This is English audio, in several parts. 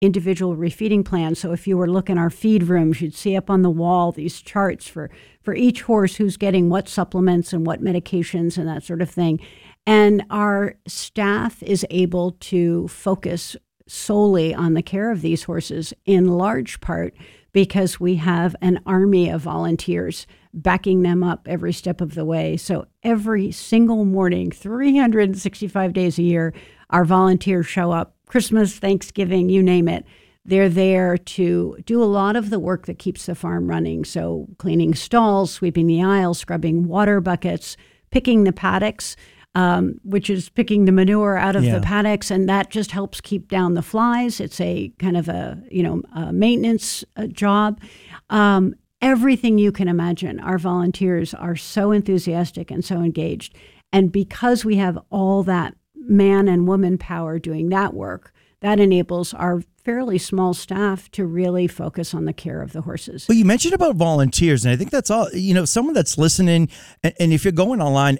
individual refeeding plans. So if you were looking our feed rooms, you'd see up on the wall these charts for each horse who's getting what supplements and what medications and that sort of thing. And our staff is able to focus solely on the care of these horses, in large part because we have an army of volunteers backing them up every step of the way. So every single morning, 365 days a year, our volunteers show up. Christmas, Thanksgiving, you name it. They're there to do a lot of the work that keeps the farm running. So cleaning stalls, sweeping the aisles, scrubbing water buckets, picking the paddocks, which is picking the manure out of the paddocks, and that just helps keep down the flies. It's a kind of a maintenance job. Everything you can imagine. Our volunteers are so enthusiastic and so engaged. And because we have all that man and woman power doing that work, that enables our fairly small staff to really focus on the care of the horses. Well, you mentioned about volunteers, and I think that's all, someone that's listening, and if you're going online,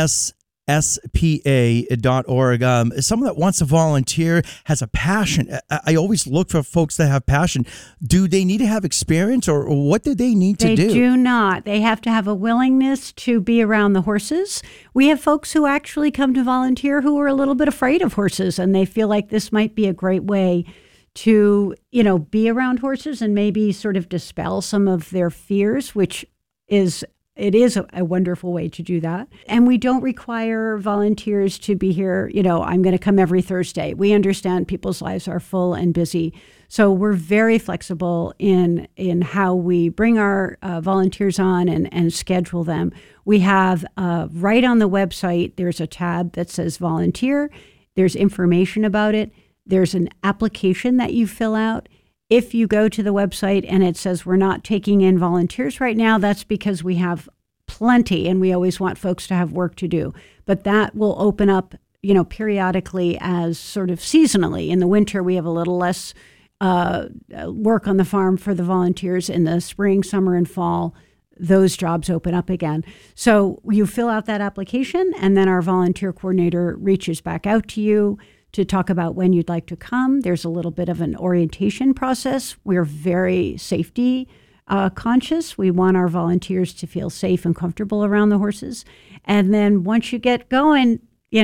msspa.org, someone that wants to volunteer, has a passion. I always look for folks that have passion. Do they need to have experience, or what do they need to do? They do not. They have to have a willingness to be around the horses. We have folks who actually come to volunteer who are a little bit afraid of horses, and they feel like this might be a great way to, be around horses and maybe sort of dispel some of their fears, which is a wonderful way to do that. And we don't require volunteers to be here, I'm going to come every Thursday. We understand people's lives are full and busy. So we're very flexible in how we bring our volunteers on and schedule them. We have right on the website, there's a tab that says volunteer. There's information about it. There's an application that you fill out. If you go to the website and it says we're not taking in volunteers right now, that's because we have plenty and we always want folks to have work to do. But that will open up, periodically as sort of seasonally. In the winter, we have a little less work on the farm for the volunteers. In the spring, summer, and fall, those jobs open up again. So you fill out that application, and then our volunteer coordinator reaches back out to you to talk about when you'd like to come. There's a little bit of an orientation process. We're very safety conscious. We want our volunteers to feel safe and comfortable around the horses. And then once you get going,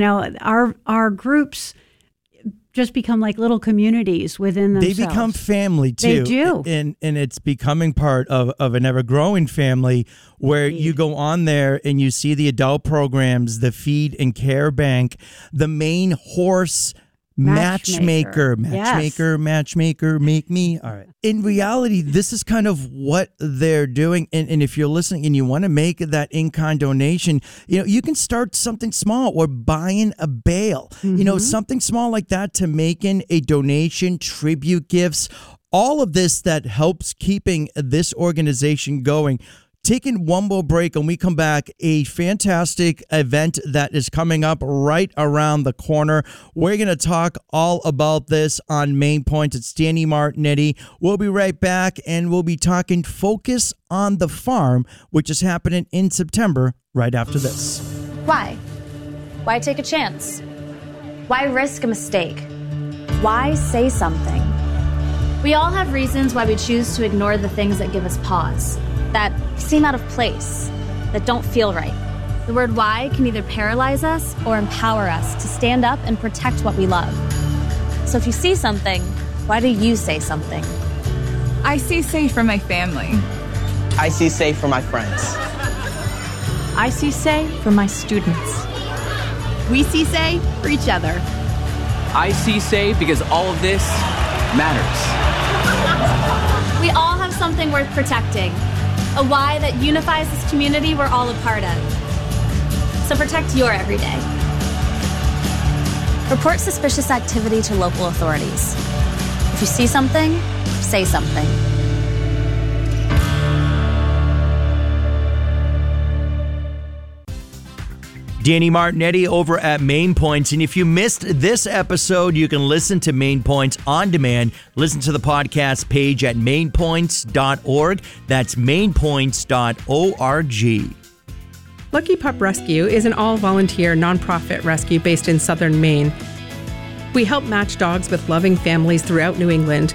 our groups just become like little communities within themselves. They become family too. They do. And it's becoming part of an ever-growing family where you go on there and you see the adult programs, the feed and care bank, the main horse matchmaker, make me. All right. In reality, this is kind of what they're doing. And if you're listening and you want to make that in-kind donation, you can start something small or buying a bale, something small like that to making a donation, tribute gifts, all of this that helps keeping this organization going. Taking one more break, and we come back, a fantastic event that is coming up right around the corner. We're going to talk all about this on Main Points. It's Danny Martinetti. We'll be right back, and we'll be talking Focus on the Farm, which is happening in September right after this. Why? Why take a chance? Why risk a mistake? Why say something? We all have reasons why we choose to ignore the things that give us pause, that seem out of place, that don't feel right. The word why can either paralyze us or empower us to stand up and protect what we love. So if you see something, why do you say something? I see safe for my family. I see safe for my friends. I see say for my students. We see say for each other. I see say because all of this matters. We all have something worth protecting. A why that unifies this community we're all a part of. So protect your everyday. Report suspicious activity to local authorities. If you see something, say something. Danny Martinetti over at Main Points. And if you missed this episode, you can listen to Main Points on demand. Listen to the podcast page at mainpoints.org. That's mainpoints.org. Lucky Pup Rescue is an all-volunteer nonprofit rescue based in southern Maine. We help match dogs with loving families throughout New England.